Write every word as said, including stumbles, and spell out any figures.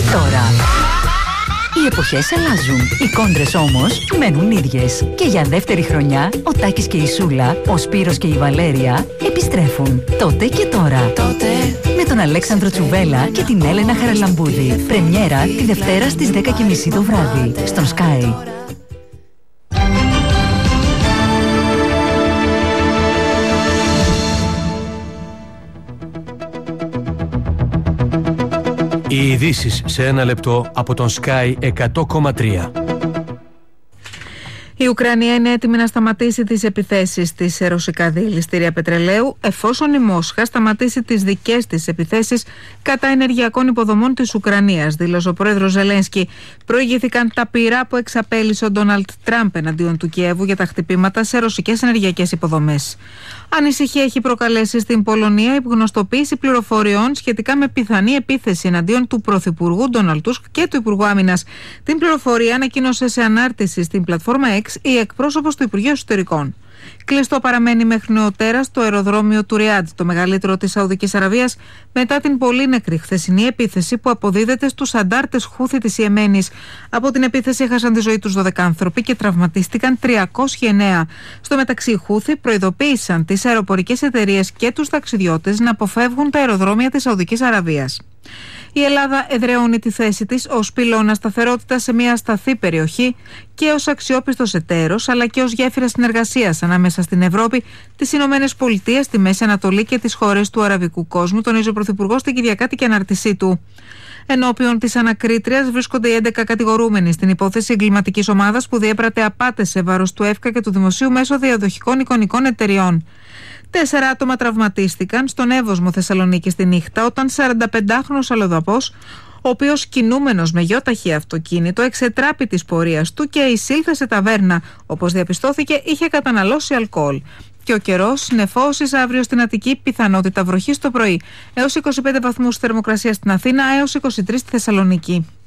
τώρα. Οι εποχές αλλάζουν, οι κόντρες όμως μένουν ίδιες. Και για δεύτερη χρονιά, ο Τάκης και η Σούλα, ο Σπύρος και η Βαλέρια επιστρέφουν. Τότε και τώρα. Τότε. Με τον Αλέξανδρο Τσουβέλα και την Έλενα Χαραλαμπούδη. Πρεμιέρα τη Δευτέρα στις δέκα και μισή το βράδυ, στον Sky. Οι ειδήσεις σε ένα λεπτό από τον Sky εκατό κόμμα τρία. Η Ουκρανία είναι έτοιμη να σταματήσει τις επιθέσεις της σε ρωσικά διελιστήρια πετρελαίου, εφόσον η Μόσχα σταματήσει τις δικές της επιθέσεις κατά ενεργειακών υποδομών της Ουκρανίας, δήλωσε ο πρόεδρος Ζελένσκι. Προηγήθηκαν τα πυρά που εξαπέλυσε ο Ντόναλντ Τραμπ εναντίον του Κιέβου για τα χτυπήματα σε ρωσικές ενεργειακές υποδομές. Ανησυχία έχει προκαλέσει στην Πολωνία η γνωστοποίηση πληροφοριών σχετικά με πιθανή επίθεση εναντίον του Πρωθυπουργού Ντόναλντ Τούσκ και του Υπουργού Άμυνας. Την πληροφορία ανακοίνωσε σε ανάρτηση στην πλατφόρμα X η εκπρόσωπος του Υπουργείου Εσωτερικών. Κλειστό παραμένει μέχρι νεοτέρας το αεροδρόμιο του Ριάντ, το μεγαλύτερο της Σαουδικής Αραβίας, μετά την πολύ νεκρή χθεσινή επίθεση που αποδίδεται στους αντάρτες Χούθη της Ιεμένης. Από την επίθεση έχασαν τη ζωή τους δώδεκα άνθρωποι και τραυματίστηκαν τριακόσιοι εννέα. Στο μεταξύ, οι Χούθη προειδοποίησαν τις αεροπορικές εταιρείες και τους ταξιδιώτες να αποφεύγουν τα αεροδρόμια της Σαουδικής Αραβίας. Η Ελλάδα εδραιώνει τη θέση της ως πυλώνα σταθερότητας σε μια ασταθή περιοχή και ως αξιόπιστος εταίρος, αλλά και ως γέφυρα συνεργασίας ανάμεσα στην Ευρώπη, τις Ηνωμένες Πολιτείες, τη Μέση Ανατολή και τις χώρες του αραβικού κόσμου, τονίζει ο Πρωθυπουργός στην Κυριακάτικη ανάρτησή του. Ενώπιον της ανακρίτριας βρίσκονται οι έντεκα κατηγορούμενοι στην υπόθεση εγκληματικής ομάδας που διέπρατε απάτες σε βάρος του ΕΦΚΑ και του Δημοσίου μέσω διαδοχικών εικονικών εταιριών. Τέσσερα άτομα τραυματίστηκαν στον Εύωσμο Θεσσαλονίκη τη νύχτα όταν σαρανταπεντάχρονος αλλοδαπός, ο οποίος κινούμενος με γιοταχή αυτοκίνητο εξετράπη της πορείας του και εισήλθε σε ταβέρνα. Όπως διαπιστώθηκε, είχε καταναλώσει αλκοόλ. Και ο καιρός, νεφώσεις αύριο στην Αττική, πιθανότητα βροχής το πρωί. Έως είκοσι πέντε βαθμούς θερμοκρασία στην Αθήνα, έως είκοσι τρεις στη Θεσσαλονίκη.